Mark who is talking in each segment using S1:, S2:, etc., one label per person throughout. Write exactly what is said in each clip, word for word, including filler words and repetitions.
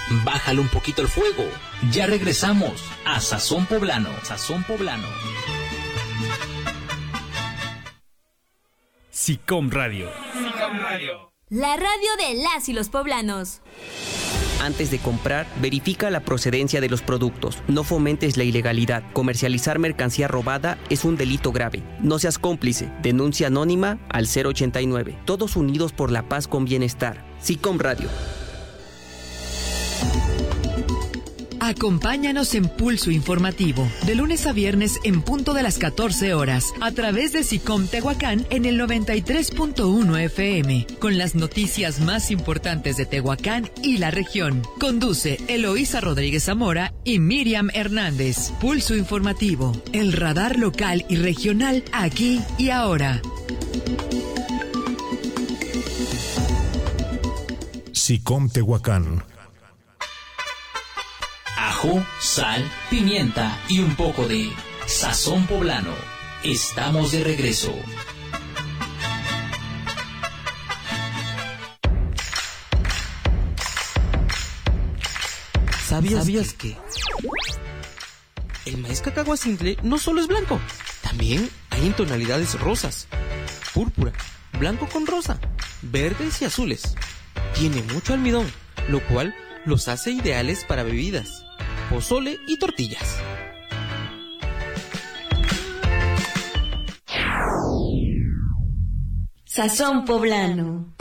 S1: bájale un poquito el fuego. Ya regresamos a Sazón Poblano. Sazón Poblano.
S2: SICOM Radio. SICOM Radio.
S3: La radio de las y los poblanos.
S4: Antes de comprar, verifica la procedencia de los productos. No fomentes la ilegalidad. Comercializar mercancía robada es un delito grave. No seas cómplice. Denuncia anónima al cero ochenta y nueve. Todos unidos por la paz con bienestar. SICOM Radio.
S5: Acompáñanos en Pulso Informativo, de lunes a viernes en punto de las catorce horas, a través de SICOM Tehuacán en el noventa y tres punto uno F M, con las noticias más importantes de Tehuacán y la región. Conduce Eloísa Rodríguez Zamora y Miriam Hernández. Pulso Informativo, el radar local y regional aquí y ahora.
S6: SICOM Tehuacán.
S1: Ajo, sal, pimienta y un poco de Sazón Poblano. Estamos de regreso.
S7: ¿Sabías, ¿Sabías que el maíz cacagua simple no solo es blanco, también hay en tonalidades rosas, púrpura, blanco con rosa, verdes y azules? Tiene mucho almidón, lo cual los hace ideales para bebidas, pozole y tortillas.
S3: Sazón Poblano.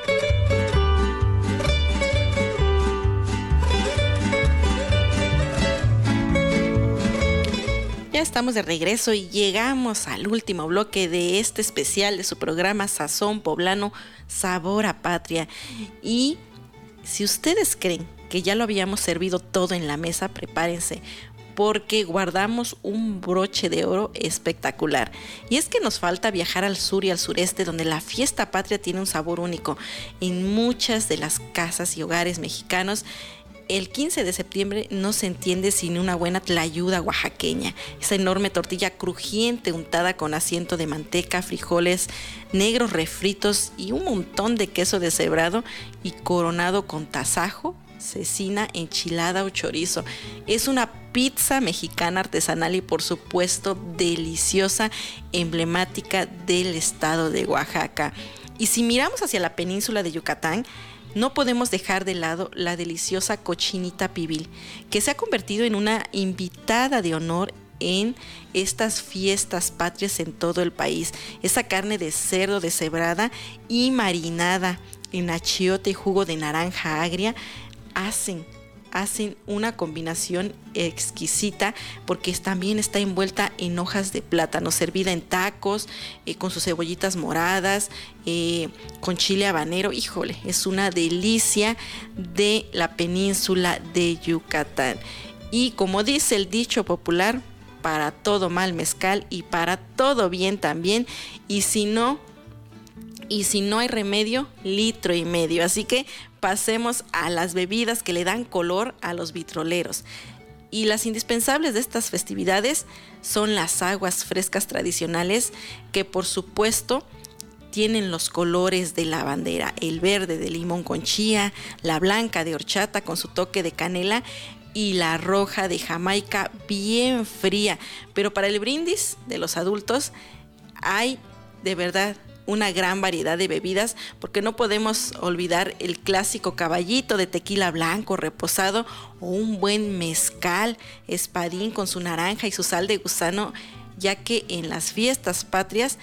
S8: Ya estamos de regreso y llegamos al último bloque de este especial de su programa Sazón Poblano, Sabor a Patria. Y si ustedes creen que ya lo habíamos servido todo en la mesa, prepárense, porque guardamos un broche de oro espectacular. Y es que nos falta viajar al sur y al sureste, donde la fiesta patria tiene un sabor único. En muchas de las casas y hogares mexicanos, el quince de septiembre no se entiende sin una buena tlayuda oaxaqueña, esa enorme tortilla crujiente untada con asiento de manteca, frijoles negros refritos y un montón de queso deshebrado y coronado con tasajo, cecina, enchilada o chorizo. Es una pizza mexicana artesanal y por supuesto deliciosa, emblemática del estado de Oaxaca. Y si miramos hacia la península de Yucatán, no podemos dejar de lado la deliciosa cochinita pibil, que se ha convertido en una invitada de honor en estas fiestas patrias en todo el país. Esa carne de cerdo deshebrada y marinada en achiote y jugo de naranja agria hacen, hacen una combinación exquisita, porque también está envuelta en hojas de plátano, servida en tacos, eh, con sus cebollitas moradas, eh, con chile habanero. Híjole, es una delicia de la península de Yucatán. Y como dice el dicho popular, para todo mal mezcal y para todo bien también. Y si no, y si no hay remedio, litro y medio. Así que pasemos a las bebidas que le dan color a los vitroleros. Y las indispensables de estas festividades son las aguas frescas tradicionales, que por supuesto tienen los colores de la bandera: el verde de limón con chía, la blanca de horchata con su toque de canela y la roja de Jamaica bien fría. Pero para el brindis de los adultos hay de verdad una gran variedad de bebidas, porque no podemos olvidar el clásico caballito de tequila blanco reposado o un buen mezcal espadín con su naranja y su sal de gusano, ya que en las fiestas patrias